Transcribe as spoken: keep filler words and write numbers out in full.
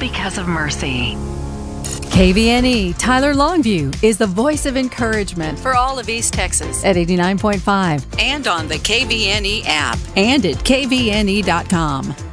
because of mercy. K V N E Tyler Longview is the voice of encouragement for all of East Texas at eighty-nine point five and on the K V N E app and at K V N E dot com.